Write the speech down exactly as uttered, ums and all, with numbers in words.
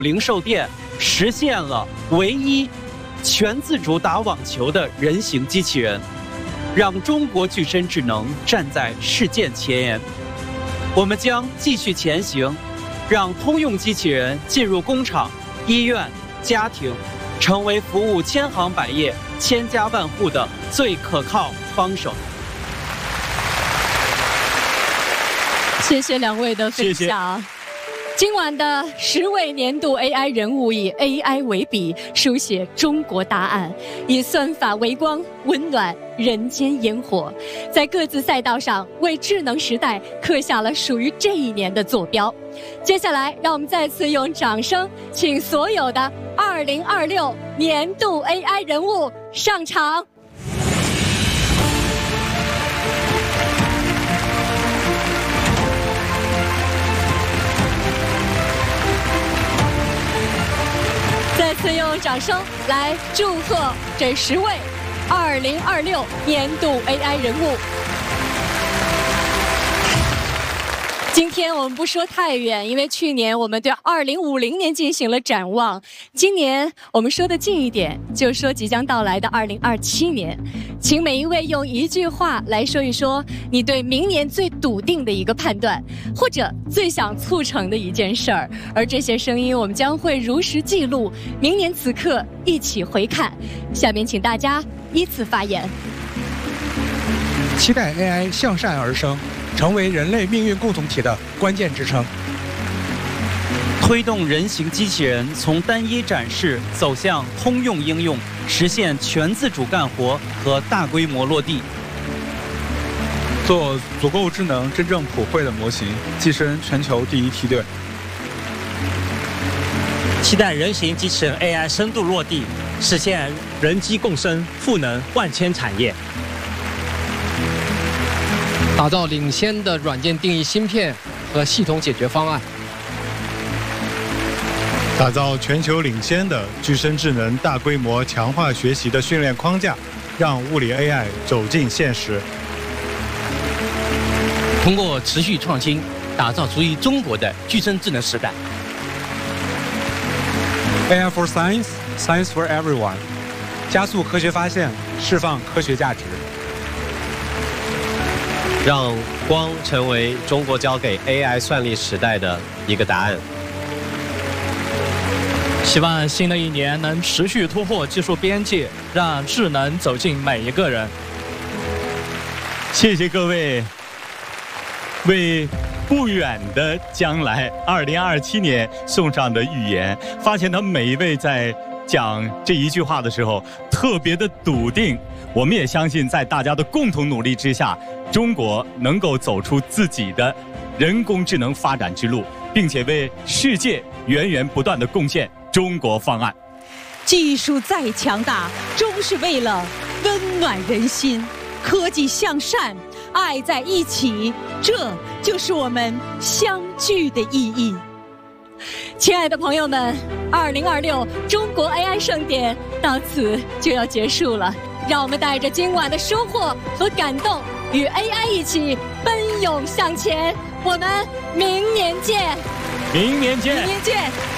零售店实现了唯一全自主打网球的人形机器人，让中国具身智能站在世界前沿。我们将继续前行，让通用机器人进入工厂、医院、家庭，成为服务千行百业、千家万户的最可靠帮手。 谢谢两位的分享。谢谢。今晚的十位年度 A I 人物以 A I 为笔，书写中国答案，以算法为光，温暖人间烟火，在各自赛道上为智能时代刻下了属于这一年的坐标。接下来，让我们再次用掌声，请所有的二零二六年度 A I 人物上场。再次用掌声来祝贺这十位二零二六年度 A I 人物。今天我们不说太远，因为去年我们对二零五零年进行了展望，今年我们说的近一点，就说即将到来的二零二七年。请每一位用一句话来说一说你对明年最笃定的一个判断，或者最想促成的一件事儿。而这些声音我们将会如实记录，明年此刻一起回看。下面请大家依次发言。 期待 A I 向善而生，成为人类命运共同体的关键支撑。 推动人形机器人从单一展示走向通用应用，实现全自主干活和大规模落地。 做足够智能、真正普惠的模型，跻身全球第一梯队。 期待人形机器人 A I 深度落地，实现人机共生，赋能万千产业。 打造领先的软件定义芯片和系统解决方案， 打造全球领先的具身智能大规模强化学习的训练框架，让物理 A I 走进现实。 通过持续创新，打造属于中国的具身智能时代。 A I for Science, Science for Everyone， 加速科学发现，释放科学价值。 让光成为中国交给 A I 算力时代的一个答案。 希望新的一年能持续突破技术边界，让智能走进每一个人。 谢谢各位为不远的将来二零二七年送上的预言。发现他们每一位在讲这一句话的时候特别的笃定。我们也相信，在大家的共同努力之下，中国能够走出自己的人工智能发展之路，并且为世界源源不断的贡献中国方案。 技术再强大，终是为了温暖人心。科技向善，爱在一起，这就是我们相聚的意义。 亲爱的朋友们，二零二六中国 A I 盛典到此就要结束了。让我们带着今晚的收获和感动，与 A I 一起奔涌向前。我们明年见！ 明年见！ 明年见！